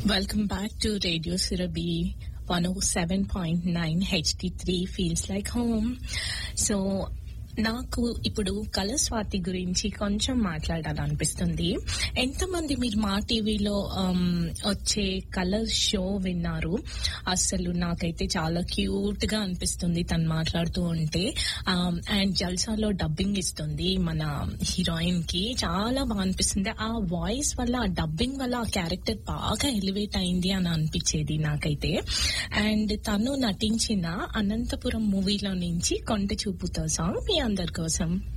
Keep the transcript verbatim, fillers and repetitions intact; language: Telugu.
Welcome back to Radio Surabhi one oh seven point nine H D three feels like home. So నాకు ఇప్పుడు కలర్ స్వాతి గురించి కొంచెం మాట్లాడాలనిపిస్తుంది. ఎంతమంది మీరు మా టీవీలో వచ్చే కలర్ షో విన్నారు? అసలు నాకైతే చాలా క్యూట్ గా అనిపిస్తుంది తను మాట్లాడుతూ ఉంటే. అండ్ జల్సాలో డబ్బింగ్ ఇస్తుంది మన హీరోయిన్ కి, చాలా బాగా అనిపిస్తుంది. ఆ వాయిస్ వల్ల, ఆ డబ్బింగ్ వల్ల ఆ క్యారెక్టర్ బాగా ఎలివేట్ అయింది అని అనిపించేది నాకైతే. అండ్ తను నటించిన అనంతపురం మూవీలో నుంచి కొంట చూపుతో సాంగ్ మీ అందరి కోసం.